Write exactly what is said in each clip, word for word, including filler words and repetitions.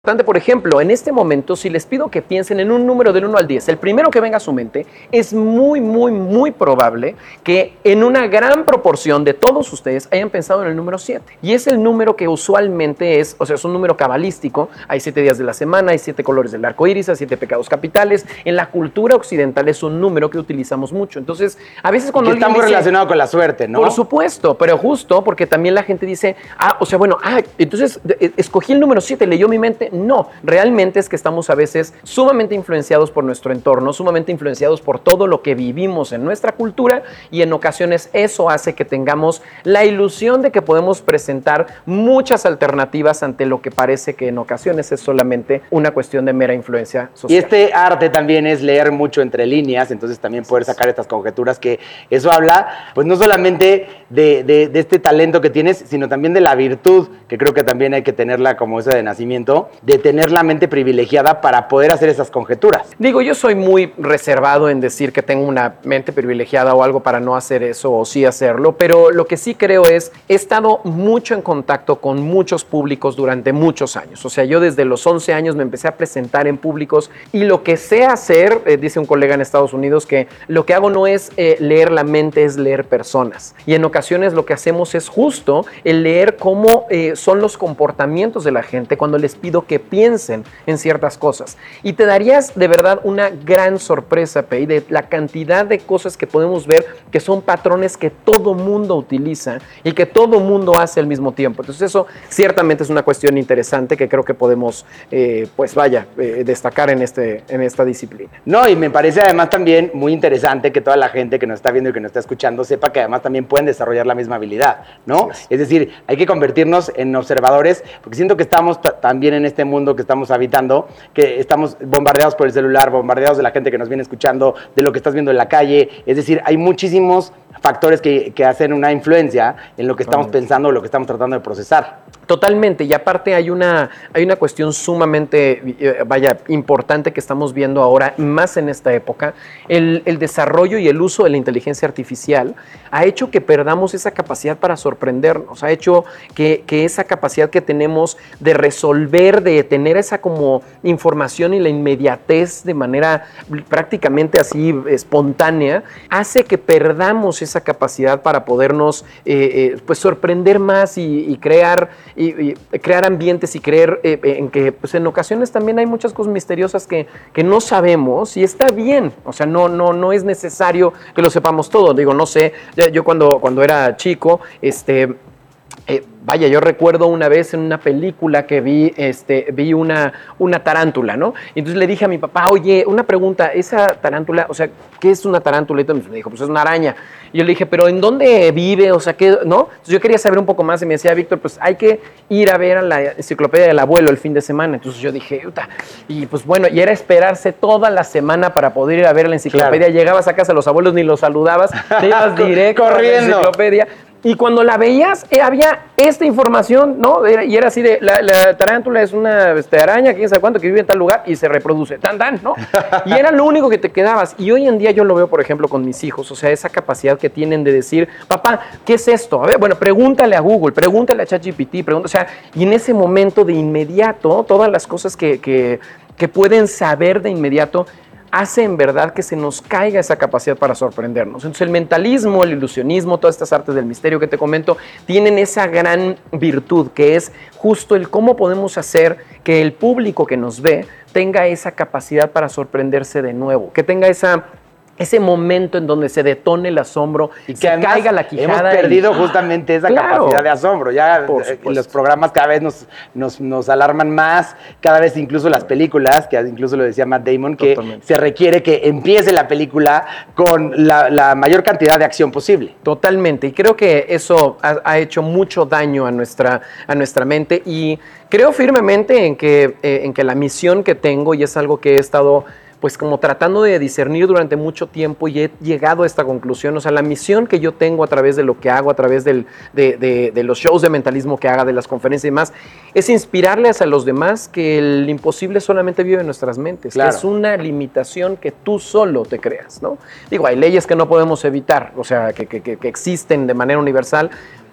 Por ejemplo, en este momento, si les pido que piensen en un número del uno al diez, el primero que venga a su mente, es muy, muy, muy probable que en una gran proporción de todos ustedes hayan pensado en el número siete. Y es el número que usualmente es, o sea, es un número cabalístico. Hay siete días de la semana, hay siete colores del arco iris, hay siete pecados capitales. En la cultura occidental es un número que utilizamos mucho. Entonces, a veces cuando y que está muy dice, relacionado con la suerte, ¿no? Por supuesto, pero justo porque también la gente dice, ah, o sea, bueno, ah, entonces escogí el número siete, leyó mi mente. No, realmente es que estamos a veces sumamente influenciados por nuestro entorno, sumamente influenciados por todo lo que vivimos en nuestra cultura, y en ocasiones eso hace que tengamos la ilusión de que podemos presentar muchas alternativas ante lo que parece que en ocasiones es solamente una cuestión de mera influencia social. Y este arte también es leer mucho entre líneas, entonces también poder sacar estas conjeturas, que eso habla, pues no solamente de, de, de este talento que tienes, sino también de la virtud, que creo que también hay que tenerla como esa de nacimiento, de tener la mente privilegiada para poder hacer esas conjeturas. Digo, yo soy muy reservado en decir que tengo una mente privilegiada o algo para no hacer eso o sí hacerlo, pero lo que sí creo es, he estado mucho en contacto con muchos públicos durante muchos años. O sea, yo desde los once años me empecé a presentar en públicos, y lo que sé hacer, eh, dice un colega en Estados Unidos, que lo que hago no es eh, leer la mente, es leer personas. Y en ocasiones lo que hacemos es justo el leer cómo eh, son los comportamientos de la gente cuando les pido que piensen en ciertas cosas. Y te darías de verdad una gran sorpresa, Pei, de la cantidad de cosas que podemos ver que son patrones que todo mundo utiliza y que todo mundo hace al mismo tiempo. Entonces eso ciertamente es una cuestión interesante que creo que podemos, eh, pues vaya, eh, destacar en, este, en esta disciplina. No, y me parece además también muy interesante que toda la gente que nos está viendo y que nos está escuchando sepa que además también pueden desarrollar la misma habilidad, ¿no? Sí, sí. Es decir, hay que convertirnos en observadores, porque siento que estamos también en este mundo que estamos habitando, que estamos bombardeados por el celular, bombardeados de la gente que nos viene escuchando, de lo que estás viendo en la calle. Es decir, hay muchísimos factores que, que hacen una influencia en lo que estamos pensando o lo que estamos tratando de procesar. Totalmente, y aparte hay una, hay una cuestión sumamente, eh, vaya, importante que estamos viendo ahora, más en esta época. El, el desarrollo y el uso de la inteligencia artificial ha hecho que perdamos esa capacidad para sorprendernos, ha hecho que, que esa capacidad que tenemos de resolver, de tener esa como información y la inmediatez de manera prácticamente así espontánea, hace que perdamos esa capacidad para podernos eh, eh, pues sorprender más y, y crear Y, y crear ambientes y creer eh, en que pues en ocasiones también hay muchas cosas misteriosas que, que no sabemos, y está bien, o sea, no, no, no es necesario que lo sepamos todo. Digo, no sé, yo cuando, cuando era chico, este... Eh, vaya, yo recuerdo una vez en una película que vi, este, vi una, una tarántula, ¿no? Y entonces le dije a mi papá, oye, una pregunta, esa tarántula, o sea, ¿qué es una tarántula? Y me dijo, pues es una araña. Y yo le dije, ¿pero en dónde vive? O sea, ¿qué? ¿No? Entonces yo quería saber un poco más, y me decía, Víctor, pues hay que ir a ver a la enciclopedia del abuelo el fin de semana. Entonces yo dije, Uta. Y pues bueno, y era esperarse toda la semana para poder ir a ver la enciclopedia. Claro. Llegabas a casa de los abuelos, ni los saludabas, te ibas directo corriendo a la enciclopedia. Y cuando la veías, eh, había esta información, ¿no? Era, y era así de, la, la tarántula es una este, araña, quién sabe cuánto, que vive en tal lugar y se reproduce, tan, tan, ¿no? Y era lo único que te quedabas. Y hoy en día yo lo veo, por ejemplo, con mis hijos, o sea, esa capacidad que tienen de decir, papá, ¿qué es esto? A ver, bueno, pregúntale a Google, pregúntale a ChatGPT, pregunta, o sea, y en ese momento de inmediato, todas las cosas que, que, que pueden saber de inmediato, hace en verdad que se nos caiga esa capacidad para sorprendernos. Entonces el mentalismo, el ilusionismo, todas estas artes del misterio que te comento, tienen esa gran virtud que es justo el cómo podemos hacer que el público que nos ve tenga esa capacidad para sorprenderse de nuevo, que tenga esa... ese momento en donde se detone el asombro y que se caiga la quijada. Hemos perdido y, justamente esa claro, capacidad de asombro. Ya los programas cada vez nos, nos, nos alarman más, cada vez incluso las películas, que incluso lo decía Matt Damon, que Totalmente. se requiere que empiece la película con la, la mayor cantidad de acción posible. Totalmente, y creo que eso ha, ha hecho mucho daño a nuestra, a nuestra mente, y creo firmemente en que, eh, en que la misión que tengo, y es algo que he estado pues como tratando de discernir durante mucho tiempo, y he llegado a esta conclusión, o sea, la misión que yo tengo a través de lo que hago, a través del, de, de, de los shows de mentalismo que haga, de las conferencias y demás, es inspirarles a los demás que el imposible solamente vive en nuestras mentes, claro. que es una limitación que tú solo te creas, ¿no? Digo, hay leyes que no podemos evitar, o sea, que, que, que existen de manera universal,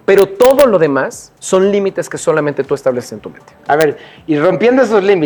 Pero todo lo demás son límites que solamente tú estableces en tu mente. A ver, y rompiendo esos límites,